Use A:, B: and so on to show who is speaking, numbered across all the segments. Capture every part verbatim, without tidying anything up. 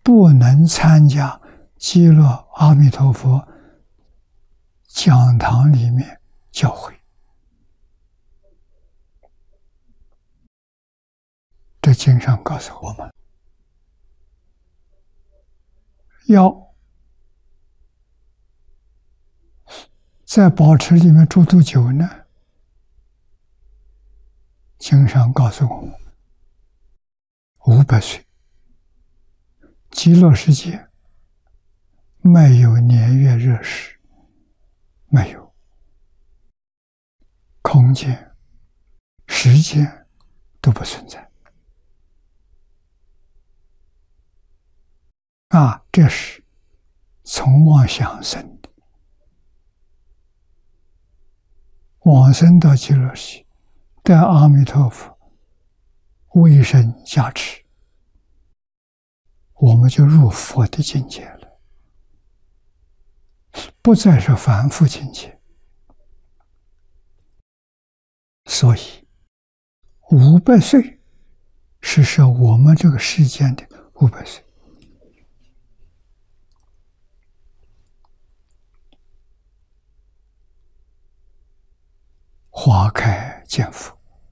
A: 不能参加极乐阿弥陀佛讲堂里面教诲。这经上告诉我们，要在宝池里面住多久呢？经上告诉我们，五百岁。极乐世界没有年月日时，没有空间、时间都不存在。啊，这是从妄想生的，往生到极乐世界，得阿弥陀佛威神加持，我们就入佛的境界了，不再是凡夫境界。所以五百岁是说我们这个世间的五百岁。花开见佛，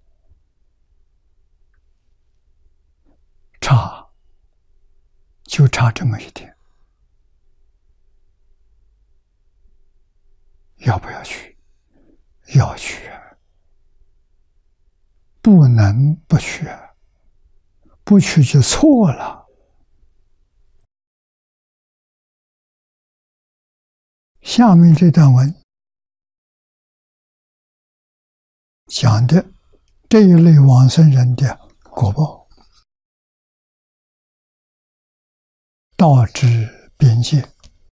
A: 差就差这么一点，要不要去？要去啊！不能不去啊！不去就错了。下面这段文讲的这一类往生人的果报，道之边界，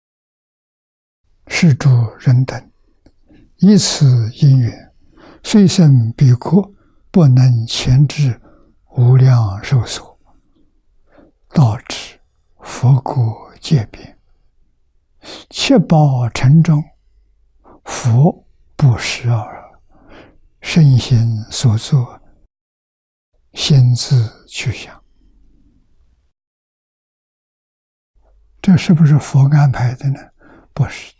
A: 是诸人等以此因缘，虽生彼国，不能前至无量寿所，道之佛国界边，切报城中，佛不实耳。身心所作，心自去想。这是不是佛安排的呢？不是。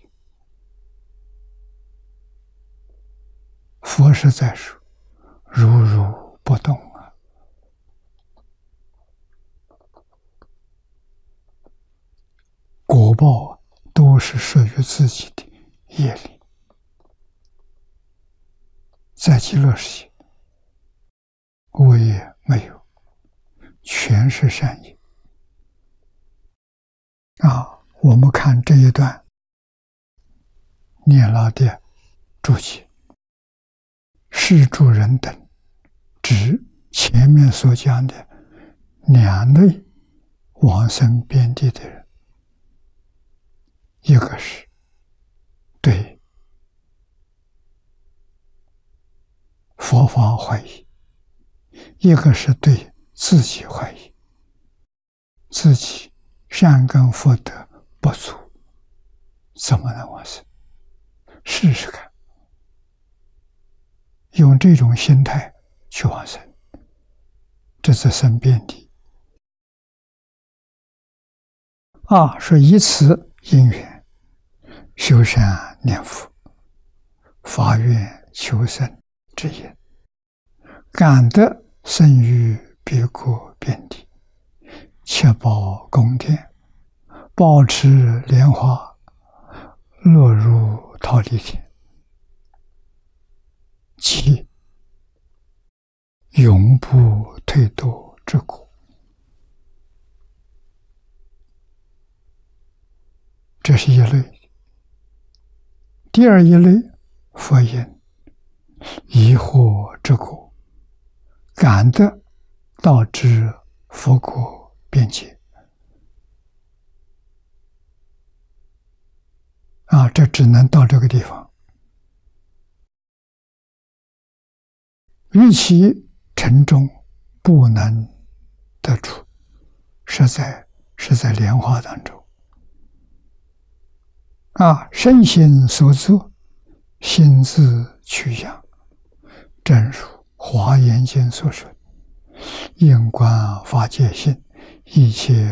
A: 佛是在说，如如不动啊。果报都是属于自己的业力。在极乐世界，恶业没有，全是善业。啊，我们看这一段念老的注解，是诸人等指前面所讲的两类往生边地的人，一个是对佛法怀疑，一个是对自己怀疑，自己善根福德不足，怎么能往生？试试看，用这种心态去往生，这是生边地。啊，说以此因缘，修善念佛，发愿求生之因，感得生于彼国边地，切报宫殿，保持莲花，落入忉利天，即永不退堕之果。这是一类。第二一类，佛言疑惑之果，感得道之佛国边界。啊，这只能到这个地方。于其城中不能得出，是在是在莲花当中。啊，身心所作，心自去想，正如《华严经》所说：“应观法界性，一切